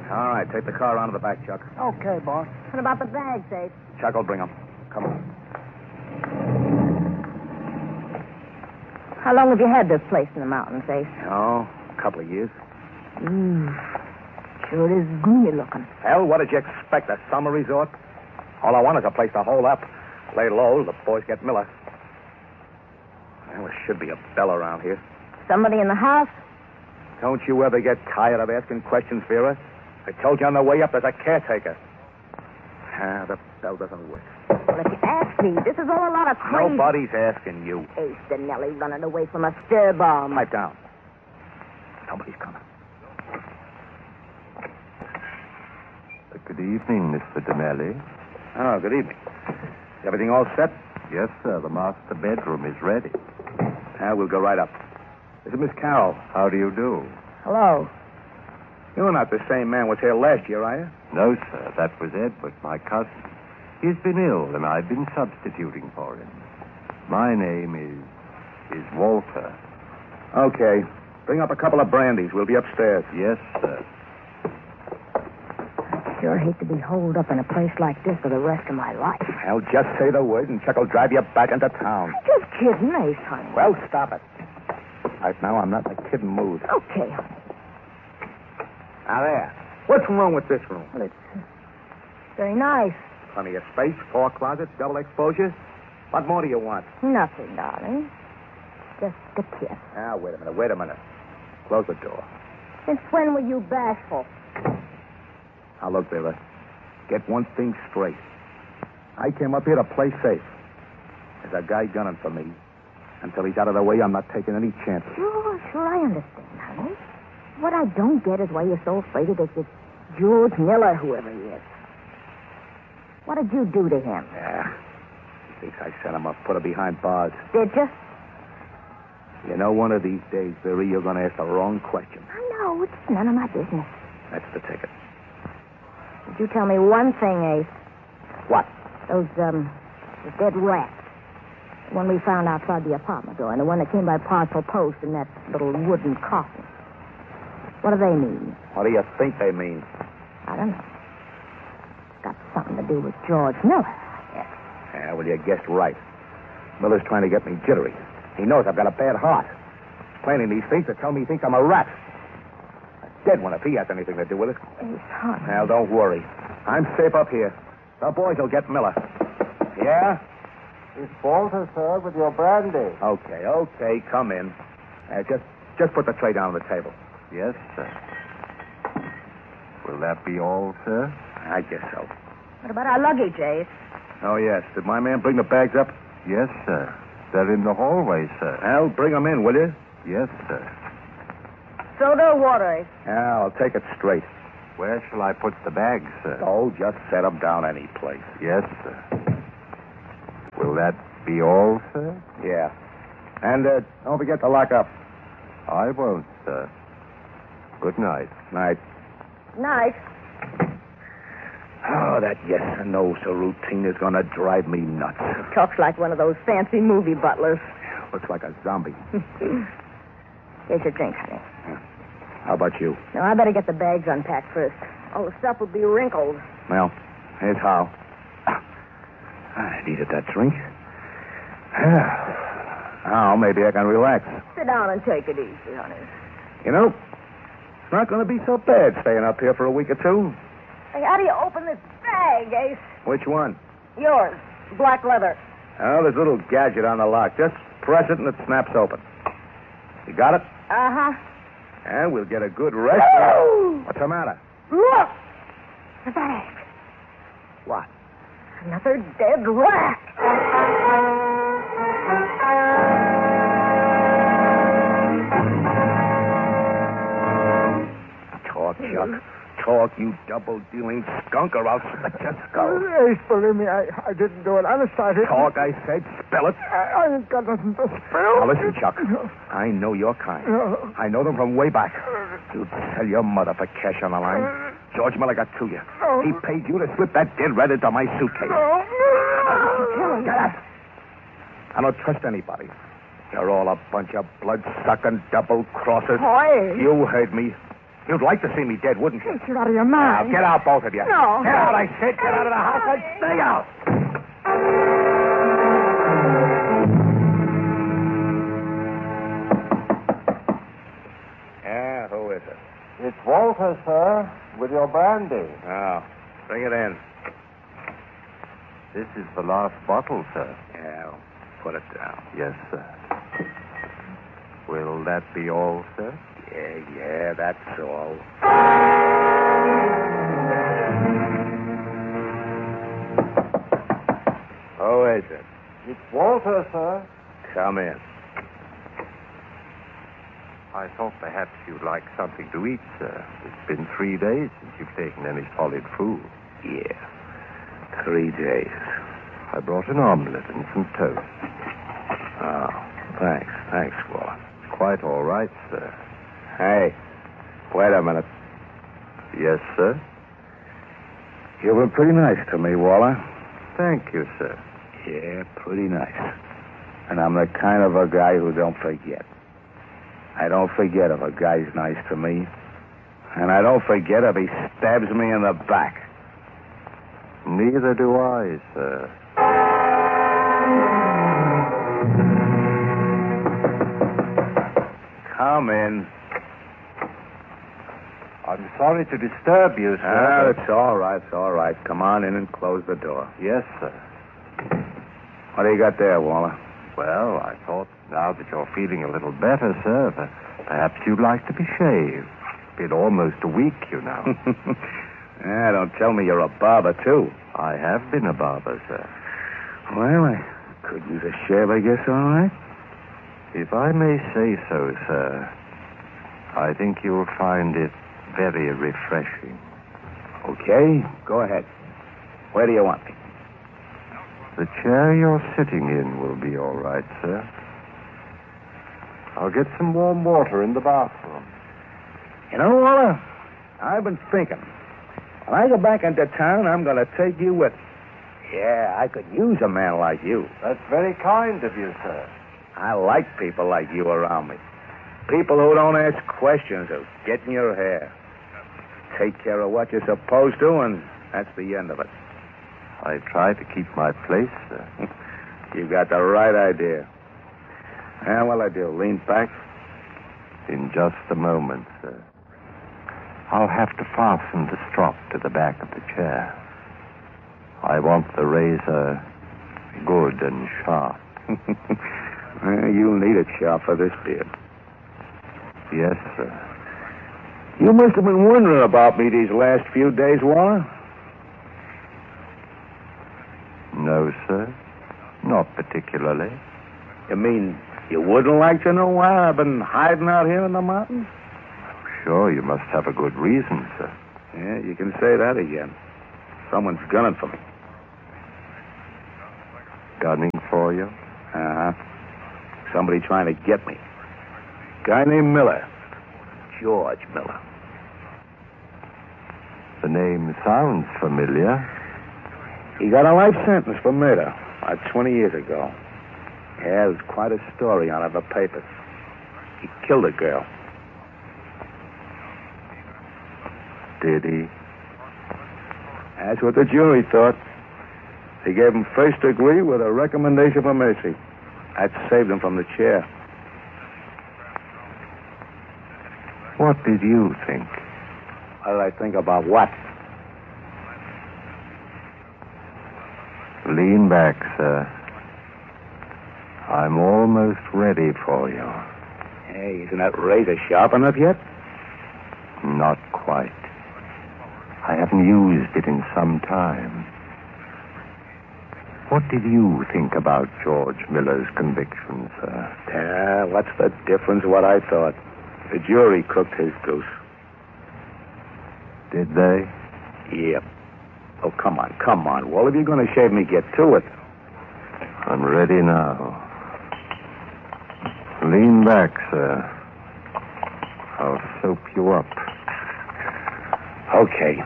All right, take the car around to the back, Chuck. Okay, boss. What about the bags, Ace? Chuck will bring them. Come on. How long have you had this place in the mountains, Ace? Oh, a couple of years. Sure is gloomy looking. Hell, what did you expect? A summer resort? All I want is a place to hole up. Lay low, the boys get Miller. Well, there should be a bell around here. Somebody in the house? Don't you ever get tired of asking questions, Vera? I told you on the way up there's a caretaker. The bell doesn't work. Well, if you ask me, this is all a lot of crazy... Nobody's asking you. Ace Danelli running away from a stir bomb. Pipe down. Somebody's coming. Good evening, Mr. Danelli. Oh, good evening. Everything all set? Yes, sir. The master bedroom is ready. We'll go right up. This is Miss Carroll. How do you do? Hello. You're not the same man was here last year, are you? No, sir. That was Edward, my cousin. He's been ill, and I've been substituting for him. My name is Walter. Okay. Bring up a couple of brandies. We'll be upstairs. Yes, sir. I sure hate to be holed up in a place like this for the rest of my life. Well, just say the word, and Chuck will drive you back into town. I'm just kidding, Ace, honey. Well, stop it. Right now, I'm not in a kidding mood. Okay, honey. Now, there. What's wrong with this room? Well, it's very nice. Plenty of space, 4 closets, double exposure. What more do you want? Nothing, darling. Just a kiss. Now, wait a minute. Close the door. Since when were you bashful? Now, look, Vera. Get one thing straight. I came up here to play safe. There's a guy gunning for me. Until he's out of the way, I'm not taking any chances. Sure, I understand, honey. What I don't get is why you're so afraid of this George Miller, whoever he is. What did you do to him? Yeah. He thinks I set him up, put him behind bars. Did you? You know, one of these days, Vera, you're going to ask the wrong question. I know. It's none of my business. That's the ticket. Did you tell me one thing, Ace? What? Those dead rats. The one we found outside the apartment door, and the one that came by parcel post in that little wooden coffin. What do they mean? What do you think they mean? I don't know. It's got something to do with George Miller, I guess. Yeah, well, you guessed right. Miller's trying to get me jittery. He knows I've got a bad heart. Planning these things to tell me he thinks I'm a rat. A dead one if he has anything to do with it. Ace, honey. Well, don't worry. I'm safe up here. The boys will get Miller. Yeah? It's Walter, sir, with your brandy. Okay. Come in. Just put the tray down on the table. Yes, sir. Will that be all, sir? I guess so. What about our luggage, Ace? Oh, yes. Did my man bring the bags up? Yes, sir. They're in the hallway, sir. Well, bring them in, will you? Yes, sir. Soda or water, Ace? Yeah, I'll take it straight. Where shall I put the bags, sir? Oh, just set them down any place. Yes, sir. Will that be all, sir? Yeah. And don't forget to lock up. I won't, sir. Good night. Night. Night. Oh, that yes and no sir routine is going to drive me nuts. Talks like one of those fancy movie butlers. Looks like a zombie. Here's your drink, honey. How about you? Now, I better get the bags unpacked first. All the stuff will be wrinkled. Well, here's how. I needed that drink. Now, maybe I can relax. Sit down and take it easy, honey. You know, it's not going to be so bad staying up here for a week or two. Hey, how do you open this bag, Ace? Which one? Yours. Black leather. Oh, there's a little gadget on the lock. Just press it and it snaps open. You got it? Uh-huh. And we'll get a good rest. Oh! What's the matter? Look! The bag. What? Another dead rat. Talk, Chuck. Talk, you double-dealing skunk, or I'll slit your skull. Ace, believe me, I didn't do it. Honest, I didn't. Talk, I said. Spell it. I ain't got nothing to spill. Now, listen, Chuck. I know your kind. No. I know them from way back. You'd sell your mother for cash on the line. George Miller got to you. No. He paid you to slip that dead rat into my suitcase. Get up. I don't trust anybody. You're all a bunch of blood-sucking double-crossers. Boy. You heard me. You'd like to see me dead, wouldn't you? You're out of your Now, mind. get out, both of you. No. Get out, I said. Get out of the house. And stay out. Yeah, who is it? It's Walter, sir, with your brandy. Oh, bring it in. This is the last bottle, sir. Yeah, put it down. Yes, sir. Will that be all, sir? Yeah, that's all. Who is it? It's Walter, sir. Come in. I thought perhaps you'd like something to eat, sir. It's been 3 days since you've taken any solid food. Yeah, 3 days. I brought an omelet and some toast. Oh, thanks. Thanks, Waller. Quite all right, sir. Hey, wait a minute. Yes, sir? You've been pretty nice to me, Waller. Thank you, sir. Yeah, pretty nice. And I'm the kind of a guy who don't forget. I don't forget if a guy's nice to me. And I don't forget if he stabs me in the back. Neither do I, sir. Come in. I'm sorry to disturb you, sir. It's all right. It's all right. Come on in and close the door. Yes, sir. What do you got there, Waller? Well, I thought now that you're feeling a little better, sir, perhaps you'd like to be shaved. It's been almost a week, you know. Yeah, don't tell me you're a barber, too. I have been a barber, sir. Well, I could use a shave, I guess, all right. If I may say so, sir, I think you'll find it very refreshing. Okay, go ahead. Where do you want me? The chair you're sitting in will be all right, sir. I'll get some warm water in the bathroom. You know, Waller, I've been thinking. When I go back into town, I'm going to take you with me. Yeah, I could use a man like you. That's very kind of you, sir. I like people like you around me. People who don't ask questions or get in your hair. Take care of what you're supposed to, and that's the end of it. I try to keep my place, sir. You got the right idea. Yeah, well, I do. Lean back. In just a moment, sir. I'll have to fasten the strop to the back of the chair. I want the razor good and sharp. Well, you'll need it sharp for this beard. Yes, sir. You must have been wondering about me these last few days, Waller. No, sir. Not particularly. You mean you wouldn't like to know why I've been hiding out here in the mountains? Sure, you must have a good reason, sir. Yeah, you can say that again. Someone's gunning for me. Gunning for you? Uh-huh. Somebody trying to get me. Guy named Miller. George Miller. The name sounds familiar. He got a life sentence for murder about 20 years ago. Yeah, there's quite a story on it in the papers. He killed a girl. Did he? That's what the jury thought. They gave him first degree with a recommendation for mercy. That saved him from the chair. What did you think? What did I think about what? Lean back, sir. I'm almost ready for you. Hey, isn't that razor sharp enough yet? Not quite. I haven't used it in some time. What did you think about George Miller's conviction, sir? Yeah, what's the difference what I thought? The jury cooked his goose. Did they? Yep. Oh, come on. Well, if you're going to shave me, get to it. I'm ready now. Lean back, sir. I'll soap you up. Okay.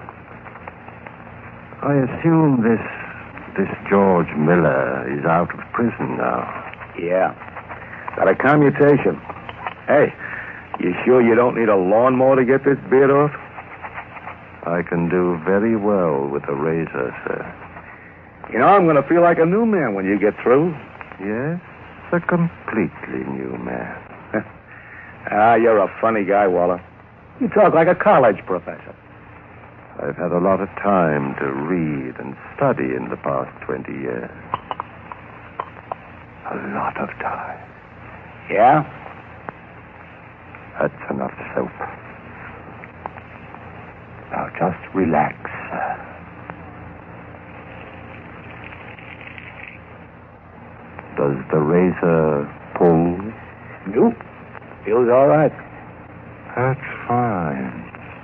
I assume this George Miller is out of prison now. Yeah. Got a commutation. Hey, You sure you don't need a lawnmower to get this beard off? I can do very well with a razor, sir. You know, I'm going to feel like a new man when you get through. Yes, a completely new man. You're a funny guy, Waller. You talk like a college professor. I've had a lot of time to read and study in the past 20 years. A lot of time. Yeah? That's enough soap. Now just relax, sir. Does the razor pull? Nope. Feels all right. That's fine.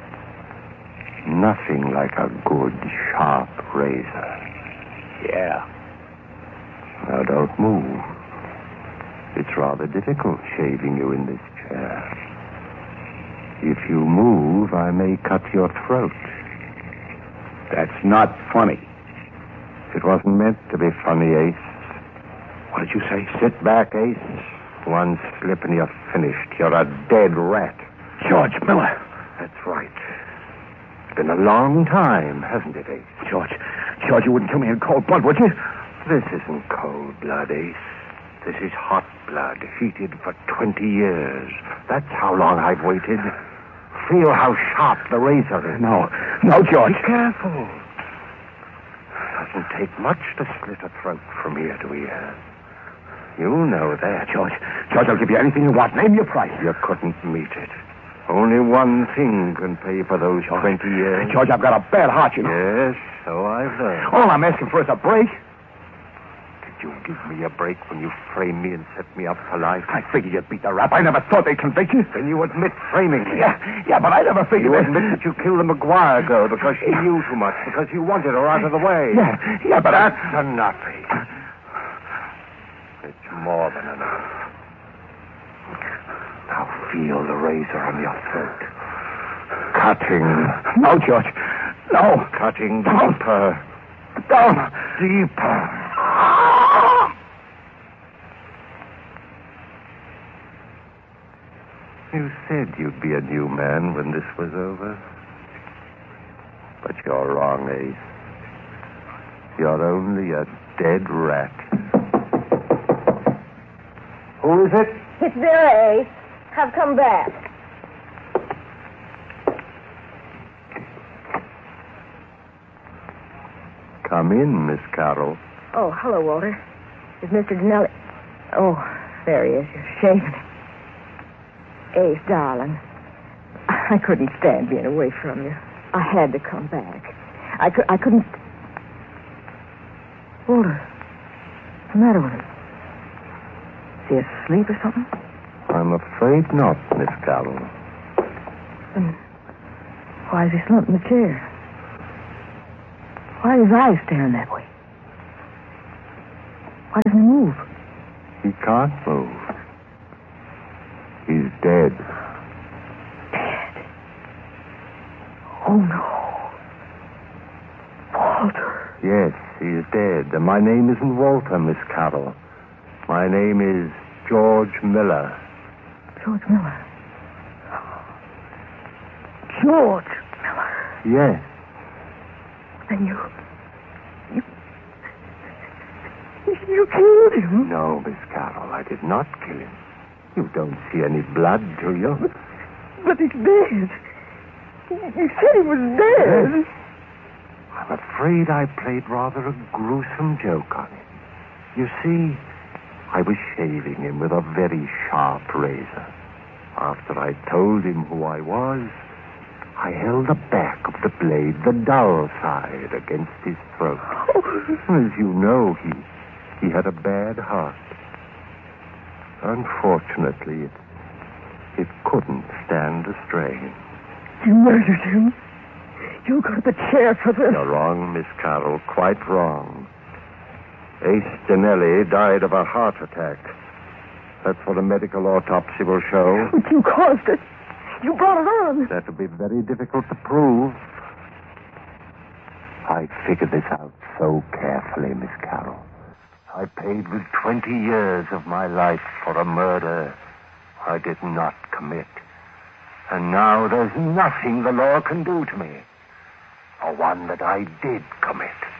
Nothing like a good, sharp razor. Yeah. Now don't move. It's rather difficult shaving you in this chair. If you move, I may cut your throat. That's not funny. It wasn't meant to be funny, Ace. What did you say? Sit back, Ace. One slip and you're finished. You're a dead rat. George Miller. That's right. It's been a long time, hasn't it, Ace? George, you wouldn't kill me in cold blood, would you? This isn't cold blood, Ace. This is hot blood, heated for 20 years. That's how long I've waited. Feel how sharp the razor is. No, George. Be careful. Doesn't take much to slit a throat from ear to ear. You know that. George, I'll give you anything you want. Name your price. You couldn't meet it. Only one thing can pay for those 20 years. George, I've got a bad heart, you know. Yes, so I've learned. All I'm asking for is a break. Did you give me a break when you framed me and set me up for life? I figured you'd beat the rap. I never thought they'd convict you. Then you admit framing me. Yeah, but I never figured... You admit that you killed the McGuire girl because she knew too much, because you wanted her out of the way. Yeah, but that's enough, Ace. It's more than enough. Now feel the razor on your throat. Cutting. No, George. No. Cutting Don't. deeper. Don't. Deeper. You said you'd be a new man when this was over. But you're wrong, Ace. You're only a dead rat. Who is it? It's Vera, Ace. I've come back. Come in, Miss Carroll. Oh, hello, Walter. Is Mr. Dinelli... Oh, there he is. You're shaving him. Ace, darling, I couldn't stand being away from you. I had to come back. I couldn't... Walter, what's the matter with him? Is he asleep or something? I'm afraid not, Miss Carroll. Then why is he slumped in the chair? Why are his eyes staring that way? Why doesn't he move? He can't move. He's dead. Dead? Oh, no. Walter. Yes, he's dead. And my name isn't Walter, Miss Carroll. My name is George Miller. George Miller. George Miller. Yes. Then you killed him? No, Miss Carroll, I did not kill him. You don't see any blood, do you? But he's dead. You said he was dead. Yes. I'm afraid I played rather a gruesome joke on him. You see, I was shaving him with a very sharp razor. After I told him who I was, I held the back of the blade, the dull side, against his throat. As you know, he had a bad heart. Unfortunately, it couldn't stand the strain. You murdered him. You got the chair for this. You're wrong, Miss Carroll, quite wrong. Ace Dinelli died of a heart attack. That's what a medical autopsy will show. But you caused it. You brought it on. That would be very difficult to prove. I figured this out so carefully, Miss Carroll. I paid with 20 years of my life for a murder I did not commit. And now there's nothing the law can do to me. For one that I did commit.